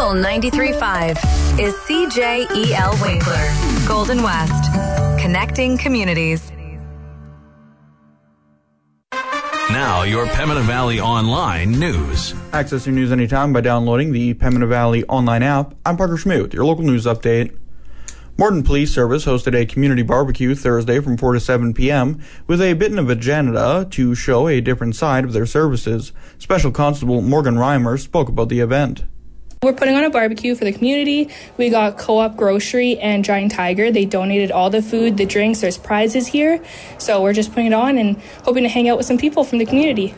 Local 93.5 is CJEL Winkler, Golden West, connecting communities. Now, your Pembina Valley Online news. Access your news anytime by downloading the Pembina Valley Online app. I'm Parker Schmidt with your local news update. Morden Police Service hosted a community barbecue Thursday from 4 to 7 p.m. with a bit of agenda to show a different side of their services. Special Constable Morgan Reimer spoke about the event. We're putting on a barbecue for the community. We got Co-op Grocery and Giant Tiger. They donated all the food, the drinks. There's prizes here. So we're just putting it on and hoping to hang out with some people from the community.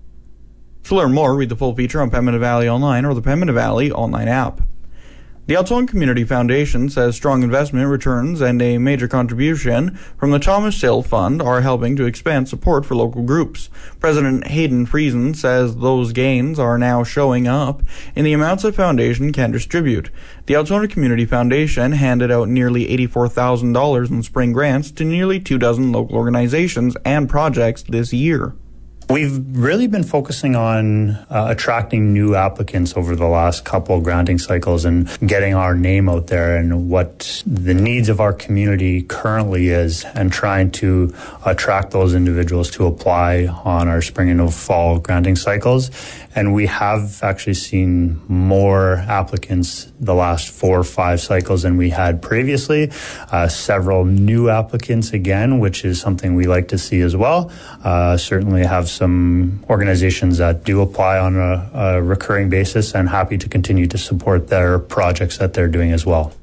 To learn more, read the full feature on Pembina Valley Online or the Pembina Valley Online app. The Altoona Community Foundation says strong investment returns and a major contribution from the Thomas Sill Fund are helping to expand support for local groups. President Hayden Friesen says those gains are now showing up in the amounts the foundation can distribute. The Altoona Community Foundation handed out nearly $84,000 in spring grants to nearly 24 local organizations and projects this year. We've really been focusing on attracting new applicants over the last couple of granting cycles and getting our name out there and what the needs of our community currently is, and trying to attract those individuals to apply on our spring and fall granting cycles. And we have actually seen more applicants the last 4 or 5 cycles than we had previously. Several new applicants again, which is something we like to see as well. Certainly have some organizations that do apply on a recurring basis, and happy to continue to support their projects that they're doing as well.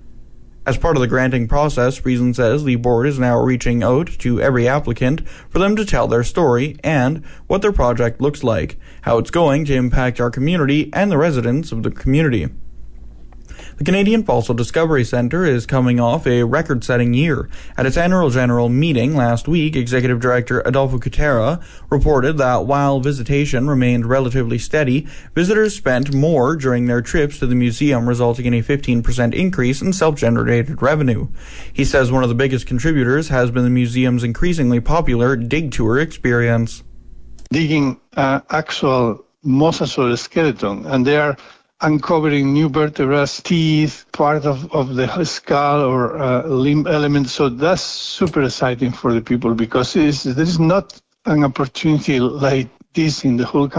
As part of the granting process, Friesen says the board is now reaching out to every applicant for them to tell their story and what their project looks like, how it's going to impact our community and the residents of the community. The Canadian Fossil Discovery Centre is coming off a record-setting year. At its annual general meeting last week, Executive Director Adolfo Cutera reported that while visitation remained relatively steady, visitors spent more during their trips to the museum, resulting in a 15% increase in self-generated revenue. He says one of the biggest contributors has been the museum's increasingly popular dig tour experience. Digging actual mosasaur skeleton, and they are uncovering new vertebrae, teeth, part of the skull or limb elements. So that's super exciting for the people, because there is not an opportunity like this in the whole country.